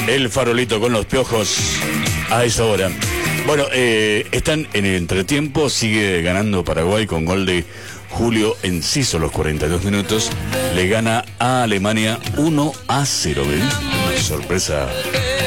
El farolito con los piojos a esa hora. Bueno, están en el entretiempo, sigue ganando Paraguay con gol de Julio Enciso, los 42 minutos. Le gana a Alemania 1-0, ¿ven? Una sorpresa